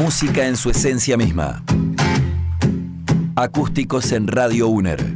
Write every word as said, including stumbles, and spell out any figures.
música en su esencia misma. Acústicos en Radio UNER.